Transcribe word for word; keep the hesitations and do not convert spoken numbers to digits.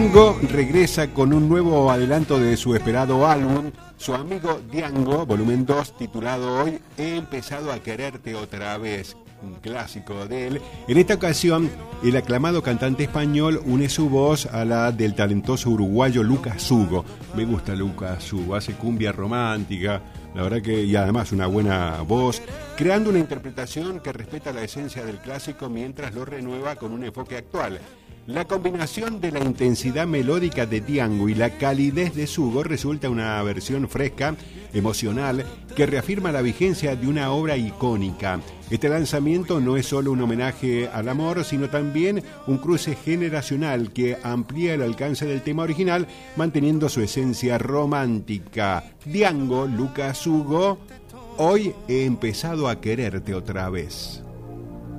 Diango regresa con un nuevo adelanto de su esperado álbum, Su Amigo Diango, volumen dos, titulado hoy He empezado a quererte otra vez, un clásico de él. En esta ocasión, el aclamado cantante español une su voz a la del talentoso uruguayo Lucas Hugo. Me gusta Lucas Hugo, hace cumbia romántica, la verdad que, y además una buena voz, creando una interpretación que respeta la esencia del clásico mientras lo renueva con un enfoque actual. La combinación de la intensidad melódica de Diango y la calidez de Sugo resulta una versión fresca, emocional, que reafirma la vigencia de una obra icónica. Este lanzamiento no es solo un homenaje al amor, sino también un cruce generacional que amplía el alcance del tema original, manteniendo su esencia romántica. Diango, Lucas Hugo, hoy he empezado a quererte otra vez.